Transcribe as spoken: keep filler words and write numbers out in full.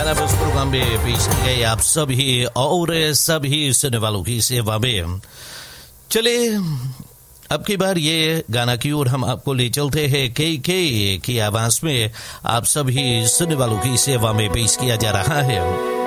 गाना बस प्रोग्राम में पेश की गई आप सभी और सभी सुनने वालों की सेवा में। चलिए अब की बार ये गाना की ओर हम आपको ले चलते हैं के के की आवाज में आप सभी सुनने वालों की सेवा में पेश किया जा रहा है।